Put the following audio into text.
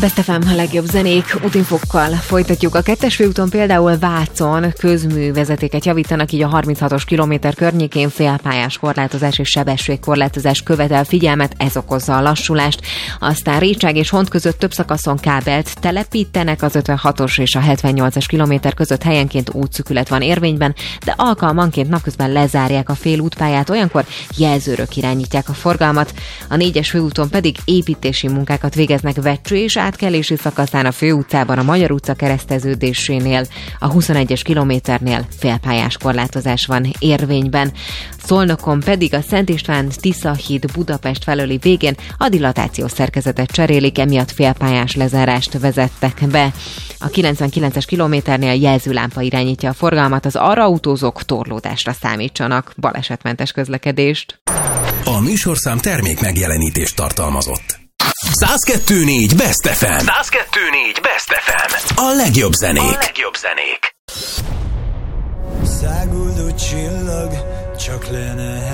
Best FM, a legjobb zenék útinfokkal folytatjuk. A 2-es főúton például Vácon közművezetéket javítanak, így a 36-os kilométer környékén félpályás korlátozás és sebességkorlátozás követel figyelmet, ez okozza a lassulást. Aztán Récság és Hont között több szakaszon kábelt telepítenek, az 56-os és a 78-as kilométer között helyenként útszűkület van érvényben, de alkalmanként napközben lezárják a félútpályát, olyankor jelzőrök irányítják a forgalmat. A 4-es főúton pedig építési munkákat végeznek Vecső és átkelési szakaszán a főutcában, a Magyar utca kereszteződésénél, a 21-es kilométernél félpályás korlátozás van érvényben. Szolnokon pedig a Szent István-Tisza híd Budapest felőli végén a dilatációs szerkezetet cserélik, emiatt félpályás lezárást vezettek be. A 99-es kilométernél jelzőlámpa irányítja a forgalmat, az arra autózók torlódásra számítsanak. Balesetmentes közlekedést. A műsorszám termék megjelenítést tartalmazott. 102.4 Best FM. 102.4 Best FM. A legjobb zenék. Száguldó csillag, csak lenne